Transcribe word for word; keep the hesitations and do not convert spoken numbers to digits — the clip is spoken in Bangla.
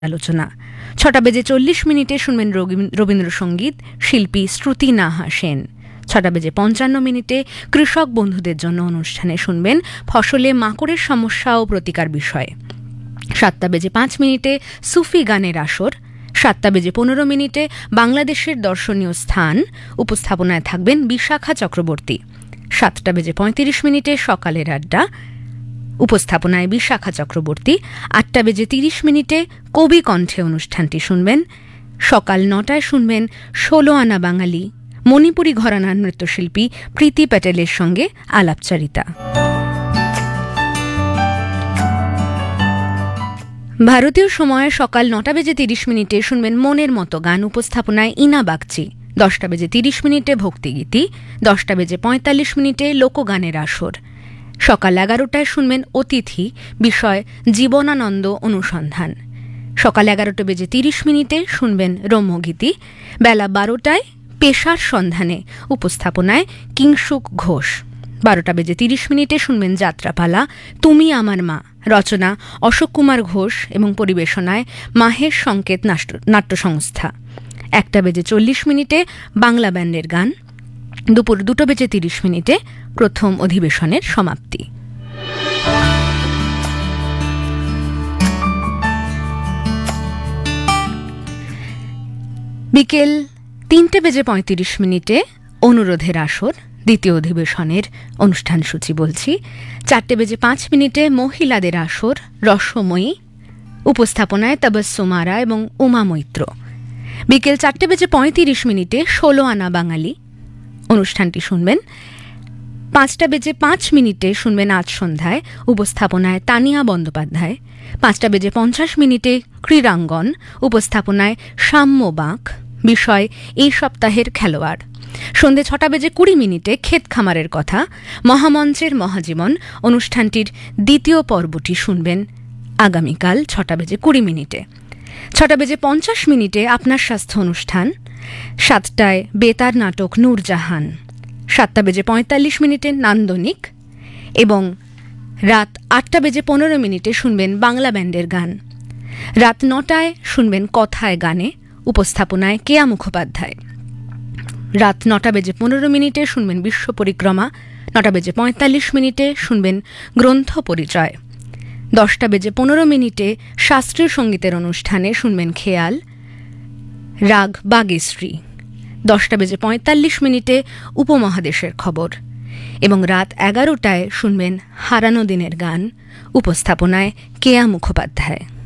আলোচনা। ছটা বেজে চল্লিশ মিনিটে শুনবেন রবীন্দ্রসঙ্গীত, শিল্পী শ্রুতি নাহা সেন। ছটা বেজে পঞ্চান্ন মিনিটে কৃষক বন্ধুদের জন্য অনুষ্ঠানে শুনবেন ফসলে মাকড়ের সমস্যা ও প্রতিকার বিষয়ে। সাতটা বেজে পাঁচ মিনিটে সুফি গানের আসর। সাতটা বেজে পনেরো মিনিটে বাংলাদেশের দর্শনীয় স্থান, উপস্থাপনায় থাকবেন বিশাখা চক্রবর্তী। সাতটা বেজে পঁয়ত্রিশ মিনিটে সকালের আড্ডা, উপস্থাপনায় বিশাখা চক্রবর্তী। আটটা বেজে তিরিশ মিনিটে কবি কণ্ঠে অনুষ্ঠানটি শুনবেন। সকাল নটায় শুনবেন ষোলো আনা বাঙালি, মণিপুরী ঘরানার নৃত্যশিল্পী প্রীতি প্যাটেলের সঙ্গে আলাপচারিতা। ভারতীয় সময়ে সকাল নটা বেজে তিরিশ মিনিটে শুনবেন মনের মতো গান, উপস্থাপনায় ইনা বাগচি। দশটা বেজে তিরিশ মিনিটে ভক্তিগীতি। দশটা বেজে পঁয়তাল্লিশ মিনিটে লোকগানের আসর। সকাল এগারোটায় শুনবেন অতিথি, বিষয় জীবনানন্দ অনুসন্ধান। সকাল এগারোটা বেজে তিরিশ মিনিটে শুনবেন রম্যগীতি। বেলা বারোটায় পেশার সন্ধানে, উপস্থাপনায় কিংসুক ঘোষ। বারোটা বেজে তিরিশ মিনিটে শুনবেন যাত্রাপালা, তুমি আমার মা, রচনা অশোক কুমার ঘোষ এবং পরিবেশনায় মাহেশ সংকেত নাট্য সংস্থা। একটা বেজে চল্লিশ মিনিটে বাংলা ব্যান্ডের গান। দুপুর দুটো বেজে তিরিশ মিনিটে প্রথম অধিবেশনের সমাপ্তি। বিকেল তিনটে বেজে পঁয়ত্রিশ মিনিটে অনুরোধের আসর, দ্বিতীয় অধিবেশনের অনুষ্ঠান সূচি বলছি। চারটে বেজে পাঁচ মিনিটে মহিলাদের আসর, রসময়ী, উপস্থাপনায় তবস্সুমারা এবং উমা মৈত্র। বিকেল চারটে বেজে পঁয়ত্রিশ মিনিটে ষোলো আনা বাঙালি অনুষ্ঠানটি শুনবেন। পাঁচটা বেজে পাঁচ মিনিটে শুনবেন আজ সন্ধ্যায়, উপস্থাপনায় তানিয়া বন্দ্যোপাধ্যায়। পাঁচটা বেজে পঞ্চাশ মিনিটে ক্রীড়াঙ্গন, উপস্থাপনায় সাম্য বাঁক, বিষয় এই সপ্তাহের খেলোয়াড়। সন্ধে ছটা বেজে কুড়ি মিনিটে ক্ষেত খামারের কথা, মহামঞ্চের মহাজীবন অনুষ্ঠানটির দ্বিতীয় পর্বটি শুনবেন আগামীকাল ছটা বেজে কুড়ি মিনিটে। ছটা বেজে পঞ্চাশ মিনিটে আপনার স্বাস্থ্য অনুষ্ঠান। সাতটায় বেতার নাটক নূরজাহান। সাতটা বেজে পঁয়তাল্লিশ মিনিটে নান্দনিক এবং রাত আটটা বেজে পনেরো মিনিটে শুনবেন বাংলা ব্যান্ডের গান। রাত নটায় শুনবেন কথায় গানে, উপস্থাপনায় কেয়া মুখোপাধ্যায়। রাত নটা বেজে পনেরো মিনিটে শুনবেন বিশ্ব পরিক্রমা। নটা বেজে পঁয়তাল্লিশ মিনিটে শুনবেন গ্রন্থ পরিচয়। দশটা বেজে পনেরো মিনিটে শাস্ত্রীয় সঙ্গীতের অনুষ্ঠানে শুনবেন খেয়াল, রাগ বাগেশ্রী। দশটা বেজে পঁয়তাল্লিশ মিনিটে উপমহাদেশের খবর এবং রাত এগারোটায় শুনবেন হারানো দিনের গান, উপস্থাপনায় কেয়া মুখোপাধ্যায়।